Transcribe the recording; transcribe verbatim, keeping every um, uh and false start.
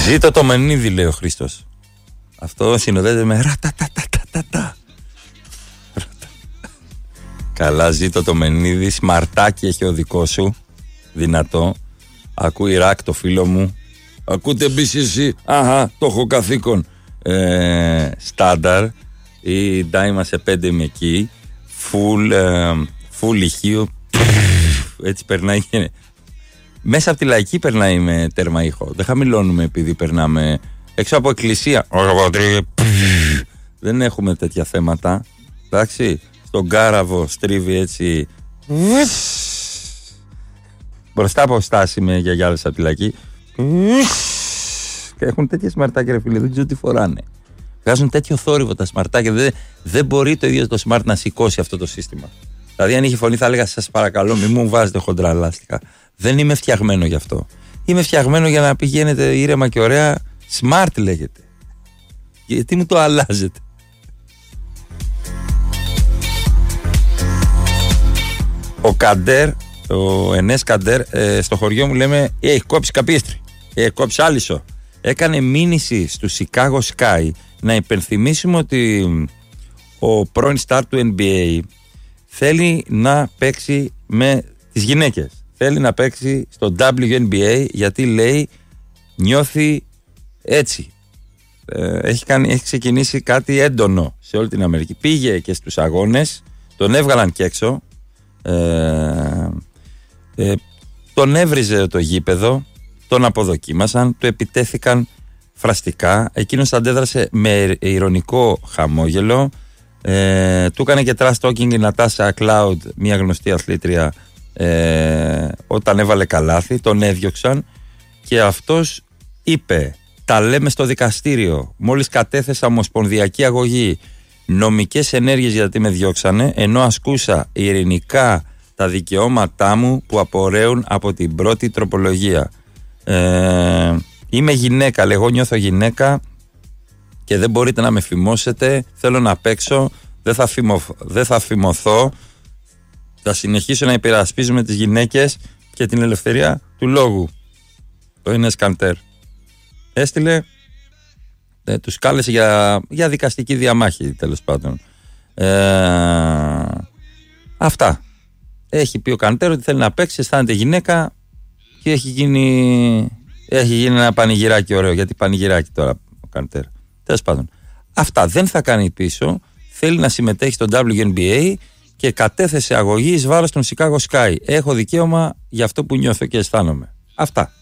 Ζήτω το Μενίδη, λέει ο Χρήστος. Αυτό συνοδεύεται με ρατατατατατατα. Καλά, ζήτω το Μενίδη. Σμαρτάκι έχει ο δικό σου. Δυνατό. Ακούει ρακ το φίλο μου. Ακούτε μπι σι σι. Αχα, το έχω καθήκον. Ε, στάνταρ. Η Ντάιμα σε πέντε είμαι εκεί. Φουλ, ε, φουλ ηχείο. Έτσι περνάει. Μέσα από τη λαϊκή περνάει με τέρμα ήχο. Δεν χαμηλώνουμε επειδή περνάμε έξω από εκκλησία. Δεν έχουμε τέτοια θέματα. Εντάξει. Στον κάραβο στρίβει έτσι. Μπροστά από στάση με γιαγιάδες από τη λαϊκή. Και έχουν τέτοια σμαρτάκια, ρε φίλε. Δεν ξέρω τι φοράνε. Βγάζουν τέτοιο θόρυβο τα σμαρτάκια. Δεν, δεν μπορεί το ίδιο το smart να σηκώσει αυτό το σύστημα. Δηλαδή, αν είχε φωνή, θα έλεγα: σας παρακαλώ, μην μου βάζετε χοντρά λάστιχα. Δεν είμαι φτιαγμένο γι' αυτό. Είμαι φτιαγμένο για να πηγαίνετε ήρεμα και ωραία. Smart λέγεται. Γιατί μου το αλλάζετε. Ο Καντέρ, ο Ενές Καντέρ, ε, στο χωριό μου λέμε: έχει κόψει καπίστρι. Έχει κόψει άλυσο. Έκανε μήνυση του Chicago Sky. Να υπενθυμίσουμε ότι ο πρώην star του N B A θέλει να παίξει με τις γυναίκες. Θέλει να παίξει στο ντάμπλιου εν μπι έι γιατί λέει νιώθει έτσι. Ε, έχει, κάνει, έχει ξεκινήσει κάτι έντονο σε όλη την Αμερική. Πήγε και στους αγώνες, τον έβγαλαν και έξω. Ε, ε, τον έβριζε το γήπεδο, τον αποδοκίμασαν, του επιτέθηκαν φραστικά. Εκείνος αντέδρασε με ειρωνικό χαμόγελο. Ε, του έκανε και trash talking η Νατάσα Κλάουντ, μια γνωστή αθλήτρια, ε, όταν έβαλε καλάθι. Τον έδιωξαν και αυτός είπε: τα λέμε στο δικαστήριο, μόλις κατέθεσα ομοσπονδιακή αγωγή, νομικές ενέργειες γιατί με διώξανε, ενώ ασκούσα ειρηνικά τα δικαιώματά μου που απορρέουν από την πρώτη τροπολογία. ε, Είμαι γυναίκα, λέει, εγώ νιώθω γυναίκα και δεν μπορείτε να με φημώσετε. Θέλω να παίξω, δεν θα, φημω, δεν θα φημωθώ. Θα συνεχίσω να υπερασπίζουμε τις γυναίκες και την ελευθερία του λόγου. Το είναι Σκαντέρ. Έστειλε, ε, τους κάλεσε για, για δικαστική διαμάχη, τέλος πάντων. Ε, αυτά. Έχει πει ο Καντέρ ότι θέλει να παίξει, αισθάνεται γυναίκα και έχει γίνει, έχει γίνει ένα πανηγυράκι ωραίο. Γιατί πανηγυράκι τώρα ο Καντέρ. Τέλος πάντων. Αυτά δεν θα κάνει πίσω. Θέλει να συμμετέχει στο ντάμπλιου εν μπι έι και κατέθεσε αγωγή εις βάρος των Chicago Sky. Έχω δικαίωμα για αυτό που νιώθω και αισθάνομαι. Αυτά.